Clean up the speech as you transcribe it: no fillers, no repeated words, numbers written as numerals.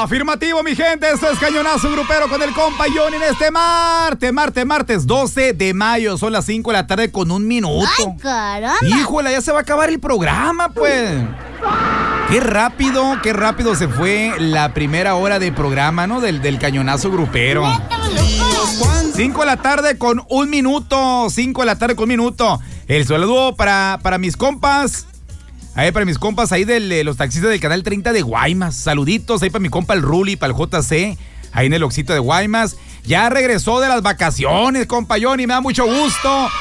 Afirmativo, mi gente, esto es Cañonazo Grupero con el compa Johnny en este martes 12 de mayo, son las 5 de la tarde con 1 minuto. ¡Ay, caramba! Híjole, ya se va a acabar el programa, pues. Qué rápido se fue la primera hora de programa, ¿no? Del Cañonazo Grupero. 5 de la tarde con 1 minuto, 5 de la tarde con 1 minuto. El saludo para mis compas. Para mis compas ahí de los taxistas del canal 30 de Guaymas. Saluditos ahí para mi compa el Ruli, para el JC, ahí en el Oxito de Guaymas. Ya regresó de las vacaciones, compa Johnny, me da mucho gusto.